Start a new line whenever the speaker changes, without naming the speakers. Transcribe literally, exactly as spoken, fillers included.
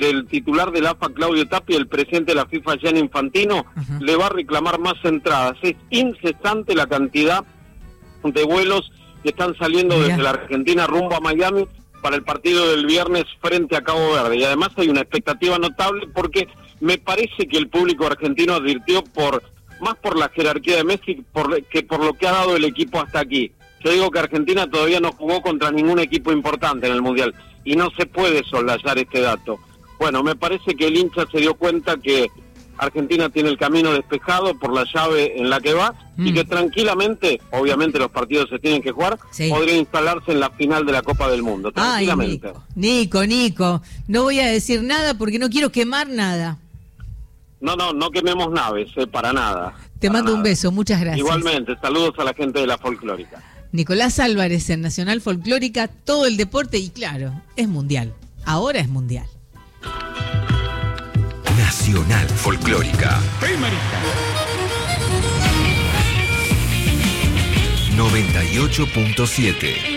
entre el titular del A F A, Claudio Tapia, y el presidente de la FIFA, Gianni Infantino, uh-huh. le va a reclamar más entradas. Es incesante la cantidad de vuelos que están saliendo Mira. desde la Argentina rumbo a Miami para el partido del viernes frente a Cabo Verde. Y además hay una expectativa notable porque me parece que el público argentino advirtió por más por la jerarquía de Messi por, que por lo que ha dado el equipo hasta aquí. Yo digo que Argentina todavía no jugó contra ningún equipo importante en el Mundial y no se puede soslayar este dato. Bueno, me parece que el hincha se dio cuenta que Argentina tiene el camino despejado por la llave en la que va mm. y que tranquilamente, obviamente los partidos se tienen que jugar, sí. podría instalarse en la final de la Copa del Mundo, tranquilamente.
Ay, Nico, Nico, Nico, no voy a decir nada porque no quiero quemar nada.
No, no, no quememos naves, eh, para nada.
Te
para
mando
nada.
un beso, muchas gracias.
Igualmente, saludos a la gente de la Folclórica.
Nicolás Álvarez en Nacional Folclórica, todo el deporte y claro, es mundial, ahora es mundial.
Nacional Folclórica. noventa y ocho punto siete